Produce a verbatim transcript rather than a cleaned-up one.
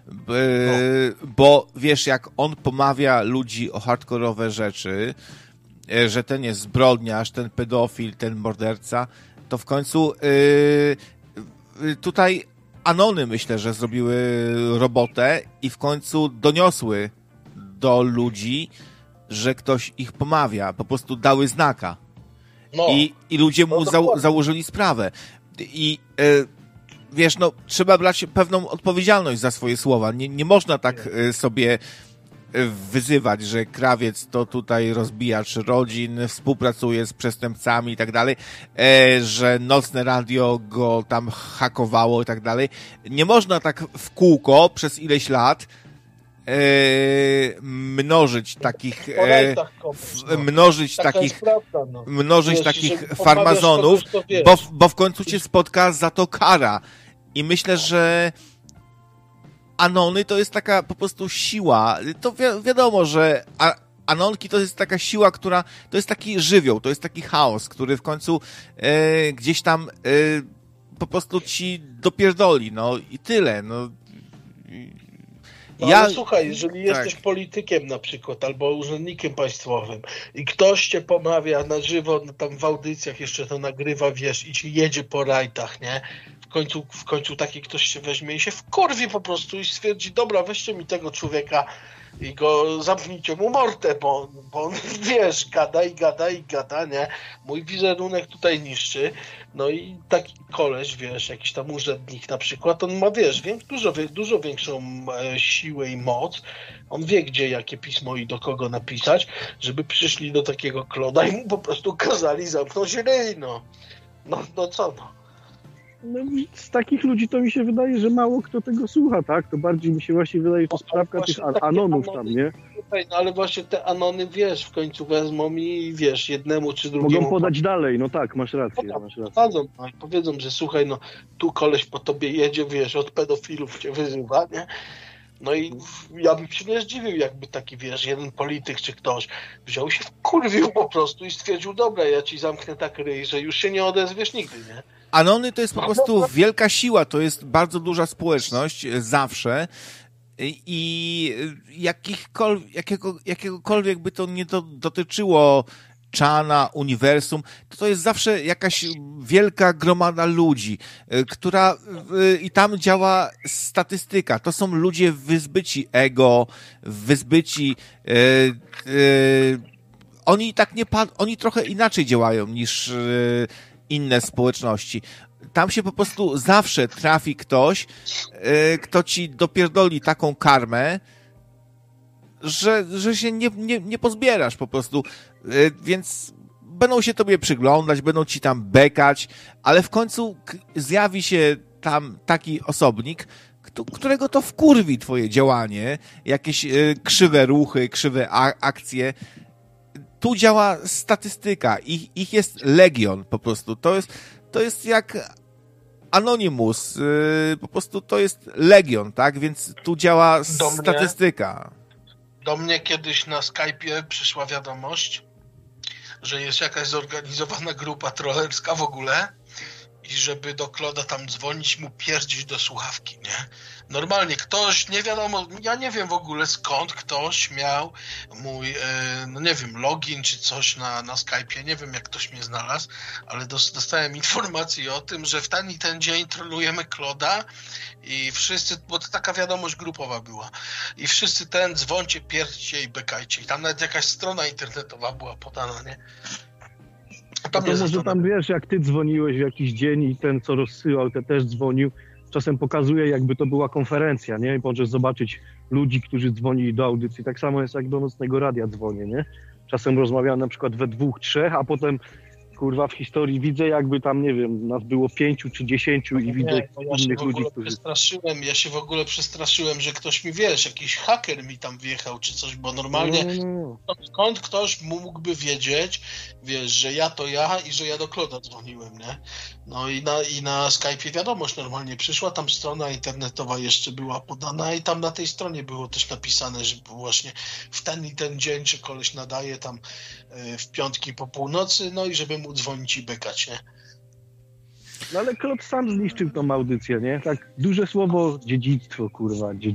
bo wiesz, jak on pomawia ludzi o hardkorowe rzeczy, że ten jest zbrodniarz, ten pedofil, ten morderca, to w końcu tutaj Anony, myślę, że zrobiły robotę i w końcu doniosły do ludzi, że ktoś ich pomawia, po prostu dały znaka. No. I, i ludzie mu no, za, założyli sprawę. I y, wiesz, no, trzeba brać pewną odpowiedzialność za swoje słowa. Nie, nie można tak y, sobie wyzywać, że krawiec to tutaj rozbijacz rodzin, współpracuje z przestępcami i tak dalej, że nocne radio go tam hakowało i tak dalej. Nie można tak w kółko przez ileś lat e, mnożyć takich e, f, mnożyć Taka takich prawda, no. mnożyć wiesz, takich farmazonów, kogoś, bo, bo w końcu cię spotka za to kara. I myślę, że Anony to jest taka po prostu siła. To wi- wiadomo, że a- Anonki to jest taka siła, która to jest taki żywioł, to jest taki chaos, który w końcu e, gdzieś tam e, po prostu ci dopierdoli, no i tyle, no. No ja... ale słuchaj, jeżeli tak. jesteś politykiem na przykład, albo urzędnikiem państwowym i ktoś cię pomawia na żywo, no tam w audycjach jeszcze to nagrywa, wiesz, i ci jedzie po rajtach, nie? W końcu, w końcu taki ktoś się weźmie i się wkurwi po prostu i stwierdzi, dobra, weźcie mi tego człowieka i go zamknijcie mu mortę, bo, bo on, wiesz, gada i gada i gada, nie? Mój wizerunek tutaj niszczy. No i taki koleś, wiesz, jakiś tam urzędnik na przykład, on ma, wiesz, wie, dużo, dużo większą e, siłę i moc. On wie, gdzie, jakie pismo i do kogo napisać, żeby przyszli do takiego klona i mu po prostu kazali zamknąć ryj, no. No, no co, no. No, z takich ludzi to mi się wydaje, że mało kto tego słucha, tak? To bardziej mi się właśnie wydaje, że to sprawka tych an- anonów anony, tam, nie? Tutaj, no ale właśnie te anony, wiesz, w końcu wezmą i wiesz, jednemu czy drugiemu... Mogą podać dalej, no tak, masz rację, no, masz rację. Podadzą, no, i powiedzą, że słuchaj, no tu koleś po tobie jedzie, wiesz, od pedofilów cię wyzywa, nie? No i ja bym się nie zdziwił, jakby taki, wiesz, jeden polityk czy ktoś wziął się wkurwił po prostu i stwierdził, dobra, ja ci zamknę tak ryj, że już się nie odezwiesz nigdy, nie? Anony to jest po prostu wielka siła, to jest bardzo duża społeczność, zawsze. I jakichkolwiek, jakiego, jakiegokolwiek by to nie do, dotyczyło Chana, uniwersum, to to jest zawsze jakaś wielka gromada ludzi, która i tam działa statystyka. To są ludzie wyzbyci ego, wyzbyci e, e, oni tak nie pad- oni trochę inaczej działają niż e, inne społeczności. Tam się po prostu zawsze trafi ktoś, e, kto ci dopierdoli taką karmę, że, że się nie, nie, nie pozbierasz po prostu. E, więc będą się tobie przyglądać, będą ci tam bekać, ale w końcu k- zjawi się tam taki osobnik, kto, którego to wkurwi twoje działanie, jakieś e, krzywe ruchy, krzywe a- akcje. Tu działa statystyka. Ich, ich jest legion po prostu. To jest, to jest jak Anonymous. Yy, po prostu to jest legion, tak? Więc tu działa do statystyka. Mnie, do mnie kiedyś na Skype'ie przyszła wiadomość, że jest jakaś zorganizowana grupa trollerska w ogóle i żeby do Kloda tam dzwonić, mu pierdzić do słuchawki, nie? Normalnie ktoś, nie wiadomo, ja nie wiem w ogóle skąd ktoś miał mój, e, no nie wiem, login czy coś na, na Skype'ie, nie wiem jak ktoś mnie znalazł, ale dos, dostałem informację o tym, że w ten i ten dzień trolujemy Kloda i wszyscy, bo to taka wiadomość grupowa była, i wszyscy ten dzwońcie, pierdźcie i bekajcie. I tam nawet jakaś strona internetowa była podana, nie? Tam to może tam, wiesz, jak ty dzwoniłeś w jakiś dzień i ten, co rozsyłał, ten też dzwonił, czasem pokazuje, jakby to była konferencja, nie? I możesz zobaczyć ludzi, którzy dzwonili do audycji. Tak samo jest, jak do nocnego radia dzwonię, nie? Czasem rozmawiałem na przykład we dwóch, trzech, a potem, kurwa, w historii widzę, jakby tam, nie wiem, nas było pięciu czy dziesięciu i widzę nie, ja innych ludzi, którzy... Przestraszyłem, ja się w ogóle przestraszyłem, że ktoś mi, wiesz, jakiś haker mi tam wjechał czy coś, bo normalnie no, no. skąd ktoś mógłby wiedzieć, wiesz, że ja to ja i że ja do Kloda dzwoniłem, nie? No i na, i na Skype'ie wiadomość normalnie przyszła, tam strona internetowa jeszcze była podana i tam na tej stronie było też napisane, że właśnie w ten i ten dzień, czy koleś nadaje tam w piątki po północy, no i żeby mu dzwonić i bekać, nie? No ale Klot sam zniszczył tą audycję, nie? Tak, duże słowo, dziedzictwo, kurwa,